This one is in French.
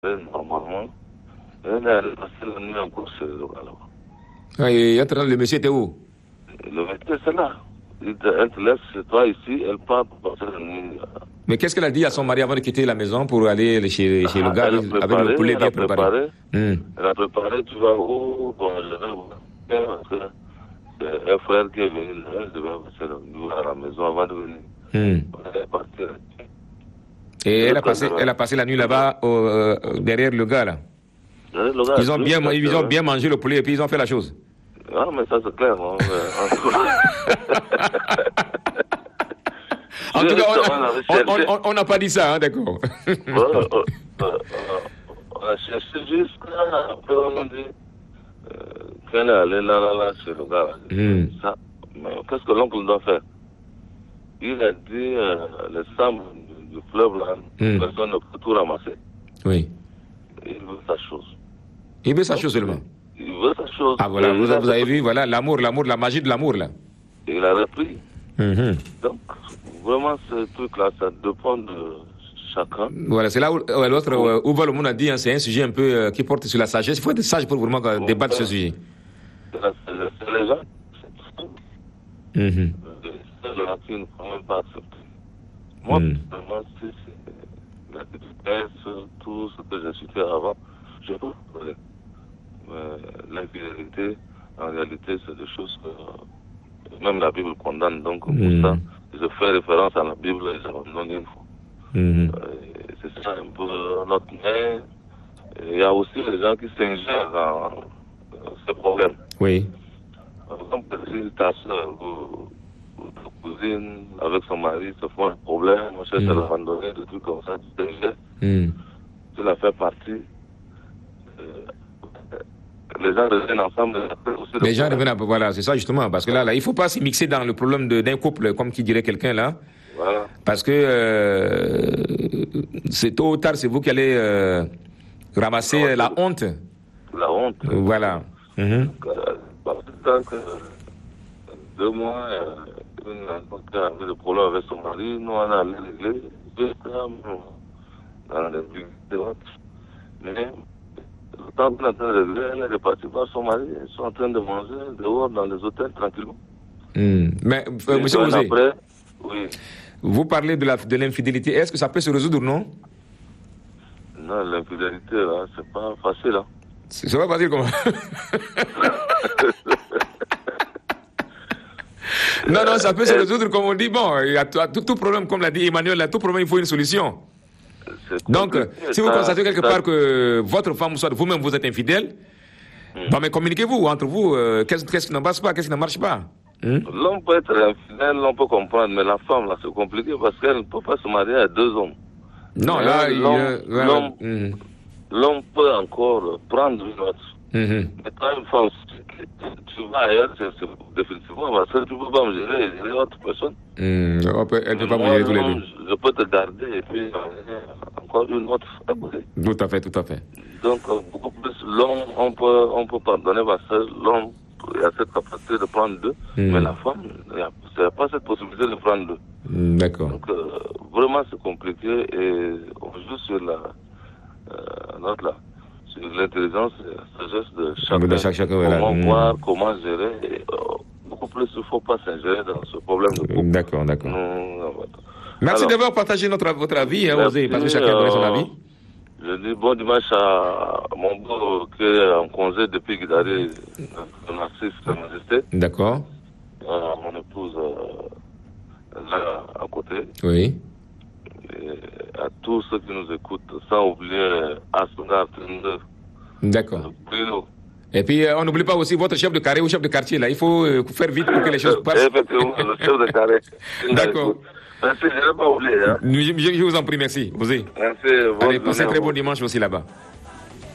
normalement. Elle est passée la nuit encore sur le là-bas. Et le monsieur était où? Le médecin, c'est là. Elle te laisse chez toi ici, elle part pour passer la nuit. Mais qu'est-ce qu'elle a dit à son mari avant de quitter la maison pour aller chez le gars avec le poulet bien préparé? Elle a préparé, tu vas où? Bon, je vais voir. Parce que c'est un frère qui est venu là, je vais passer la nuit à la maison avant de venir. Elle est partie. Et elle a passé la nuit là-bas derrière le gars là. Ils ont bien mangé le poulet et puis ils ont fait la chose. Ah, mais ça c'est clair. Hein. En tout cas, on n'a pas dit ça, hein, d'accord. On a cherché jusqu'à après on a dit qu'elle est allée là chez le gars. Ça, mais qu'est-ce que l'oncle doit faire? Il a dit les sables du fleuve là, personne ne peut tout ramasser. Oui. Il veut sa chose. Il veut sa chose seulement. Il veut sa chose. Ah voilà, vous avez vu, voilà, l'amour, la magie de l'amour là. Il a repris. Donc, vraiment, ce truc-là, ça dépend de chacun. Voilà, c'est là où l'autre, Ouva le monde a dit, hein, c'est un sujet un peu qui porte sur la sagesse. Il faut être sage pour vraiment débattre ce sujet. C'est les gens qui ne font même pas accepter. Moi, vraiment, c'est la petitesse, tout ce que j'ai cité avant, je peux parler. L'infidélité, en réalité, c'est des choses que même la Bible condamne. Donc, pour ça, je fais référence à la Bible et j'abandonne une fois. C'est ça un peu notre mais il y a aussi les gens qui s'ingèrent dans ces problèmes. Oui. Par exemple, si ta soeur ou ta cousine avec son mari se font un problème, on cherche à l'abandonner, des trucs comme ça, tu t'ingères. Tu la fais partie. Les gens reviennent ensemble. Les gens reviennent, voilà, c'est ça justement. Parce que là, il ne faut pas s'y mixer dans le problème d'un couple, comme qui dirait quelqu'un là. Voilà. Parce que c'est tôt ou tard, c'est vous qui allez ramasser la honte. La honte. Voilà. Tant que 2 mois, une avait des problèmes avec son mari, nous on a allé régler dans les bureaux. Mais le temps qu'on est en train de régler, elle est repartie voir son mari. Ils sont en train de manger dehors dans les hôtels tranquillement. Mais, monsieur Osé, oui. Vous parlez de l'infidélité. Est-ce que ça peut se résoudre, non? Non, l'infidélité, là, c'est pas facile. Hein. C'est pas facile comment? Non, ça peut se résoudre comme on dit. Bon, il y a tout problème, comme l'a dit Emmanuel, tout problème, il faut une solution. Donc, si vous constatez quelque part que votre femme, soit vous-même, vous êtes infidèle, mais communiquez-vous entre vous. Qu'est-ce qui ne marche pas, qu'est-ce qui ne marche pas? L'homme peut être infidèle, on peut comprendre, mais la femme, là, c'est compliqué parce qu'elle ne peut pas se marier à 2 hommes. Non, là, l'homme peut encore prendre une autre. Mais quand une femme, tu vas ailleurs, c'est définitivement parce que tu ne peux pas me gérer autre personne. Elle ne peut pas vous gérer tous les deux. Je peux te garder et puis encore une autre à côté. Tout à fait. Donc, beaucoup plus, l'homme, on peut pardonner parce que l'homme, il y a cette capacité de prendre 2, mais la femme, il n'y a pas cette possibilité de prendre 2. D'accord. Donc, vraiment, c'est compliqué et on joue sur la note là. Sur l'intelligence et la sagesse de chacun. Comment voir, comment gérer. Et, beaucoup plus, il ne faut pas s'ingérer dans ce problème de couple. D'accord. Merci d'avoir partagé votre avis, Osé, parce que chacun donne son avis. Je dis bon dimanche à mon beau qui est en congé depuis Guidari, de Narcisse, Sa Majesté. D'accord. Mon épouse là à côté. Oui. Et à tous ceux qui nous écoutent, sans oublier Asuna 32. D'accord. Et puis, on n'oublie pas aussi votre chef de carré ou chef de quartier, là. Il faut faire vite pour que les choses passent. Effectivement, le chef de carré. D'accord. Merci, je n'ai pas oublié. Hein. Je vous en prie, merci. Osé. Merci. Allez, passez un très bon dimanche aussi là-bas.